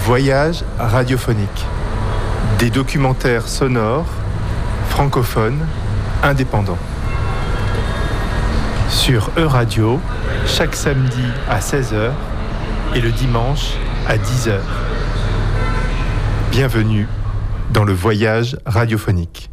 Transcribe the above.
Voyage radiophonique. Des documentaires sonores, francophones, indépendants. Sur Euradio, chaque samedi à 16h et le dimanche à 10h. Bienvenue dans le voyage radiophonique.